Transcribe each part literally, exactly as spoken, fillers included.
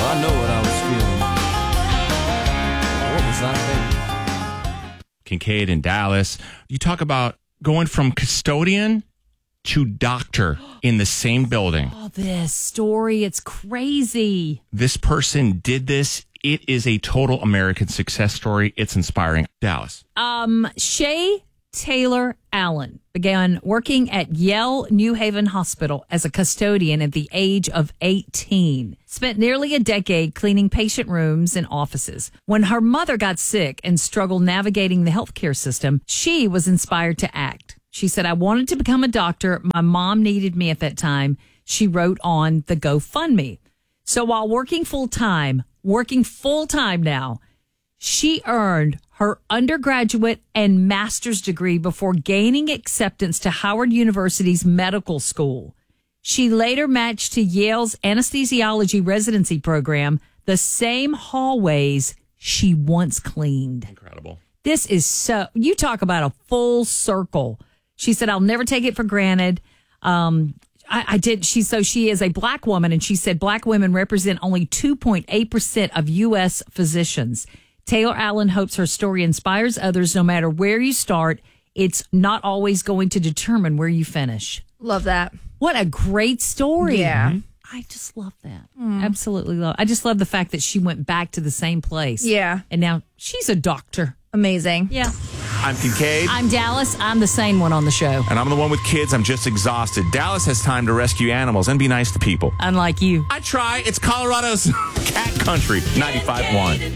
I know what I was feeling. What was I thinking? Kincaid in Dallas. You talk about going from custodian to doctor in the same building. Oh, this story, it's crazy. This person did this. It is a total American success story. It's inspiring. Dallas. Um, Shay Taylor Allen began working at Yale New Haven Hospital as a custodian at the age of eighteen. Spent nearly a decade cleaning patient rooms and offices. When her mother got sick and struggled navigating the healthcare system, she was inspired to act. She said, I wanted to become a doctor. My mom needed me at that time. She wrote on the GoFundMe. So while working full time, working full time now, she earned her undergraduate and master's degree before gaining acceptance to Howard University's medical school. She later matched to Yale's anesthesiology residency program, the same hallways she once cleaned. Incredible. This is so, you talk about a full circle. She said, I'll never take it for granted. Um, I, I did. She, so she is a black woman, and she said black women represent only two point eight percent of U S physicians. Taylor Allen hopes her story inspires others. No matter where you start, it's not always going to determine where you finish. Love that. What a great story. Yeah. Mm-hmm. I just love that. Mm. Absolutely love. I just love the fact that she went back to the same place. Yeah. And now she's a doctor. Amazing. Yeah. I'm Kincaid. I'm Dallas. I'm the sane one on the show. And I'm the one with kids. I'm just exhausted. Dallas has time to rescue animals and be nice to people. Unlike you. I try. It's Colorado's Cat Country, ninety-five point one.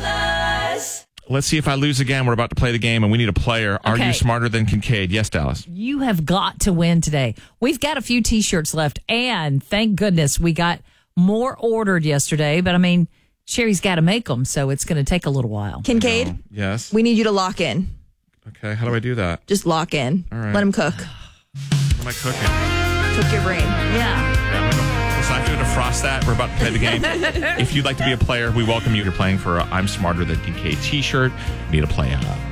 Let's see if I lose again. We're about to play the game, and we need a player. Are Okay. you smarter than Kincaid? Yes, Dallas. You have got to win today. We've got a few T-shirts left, and thank goodness we got more ordered yesterday. But, I mean, Sherry's got to make them, so it's going to take a little while. Kincaid, Yes. we need you to lock in. Okay, how do I do that? Just lock in. All right. Let him cook. What am I cooking? Cook your brain. Yeah. Okay, I'm gonna go. Listen, I have to defrost that. We're about to play the game. If you'd like to be a player, we welcome you. You're playing for a I'm Smarter Than Kincaid t-shirt. You need to play uh,